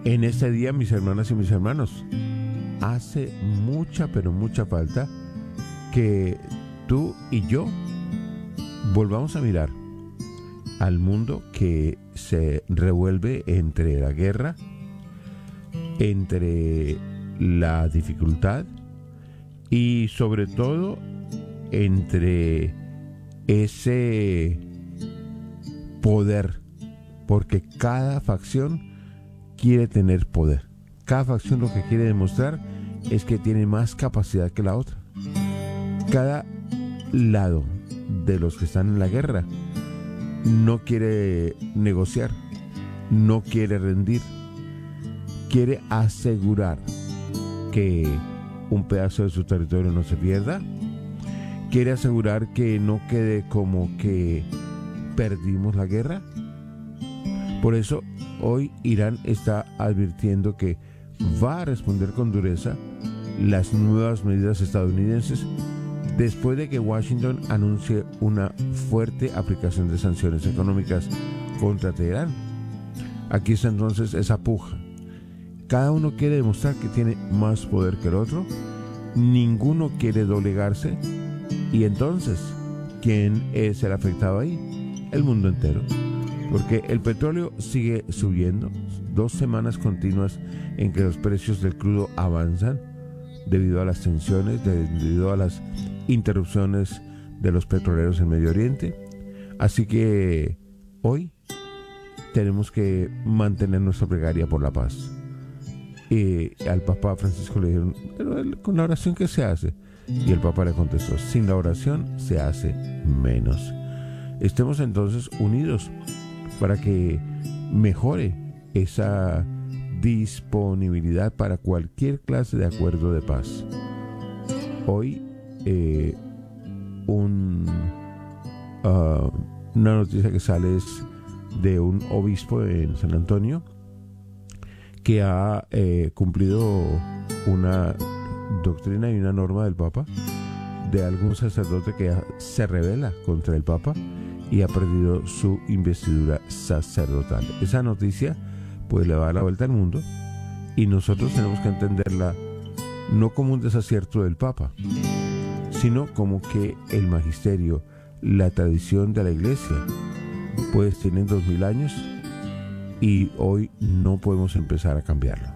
En este día, mis hermanas y mis hermanos, hace mucha, pero mucha falta que tú y yo volvamos a mirar al mundo que se revuelve entre la guerra, entre la dificultad y sobre todo entre ese poder, porque cada facción quiere tener poder. Cada facción lo que quiere demostrar es que tiene más capacidad que la otra. Cada lado de los que están en la guerra no quiere negociar, no quiere rendir, quiere asegurar que un pedazo de su territorio no se pierda, quiere asegurar que no quede como que perdimos la guerra. Por eso hoy Irán está advirtiendo que va a responder con dureza las nuevas medidas estadounidenses después de que Washington anuncie una fuerte aplicación de sanciones económicas contra Teherán. Aquí está entonces esa puja. Cada uno quiere demostrar que tiene más poder que el otro, ninguno quiere doblegarse, y entonces, ¿quién es el afectado ahí? El mundo entero. Porque el petróleo sigue subiendo, 2 semanas continuas en que los precios del crudo avanzan debido a las tensiones, debido a las interrupciones de los petroleros en Medio Oriente. Así que hoy tenemos que mantener nuestra plegaria por la paz. Al Papa Francisco le dijeron, pero con la oración, ¿qué se hace? Y el Papa le contestó, sin la oración se hace menos. Estemos entonces unidos para que mejore esa disponibilidad para cualquier clase de acuerdo de paz. Hoy una noticia que sale es de un obispo en San Antonio que ha cumplido una doctrina y una norma del Papa, de algún sacerdote que se rebela contra el Papa y ha perdido su investidura sacerdotal. Esa noticia pues le va a dar la vuelta al mundo, y nosotros tenemos que entenderla no como un desacierto del Papa, sino como que el magisterio, la tradición de la Iglesia, pues tienen 2000 años y hoy no podemos empezar a cambiarlo.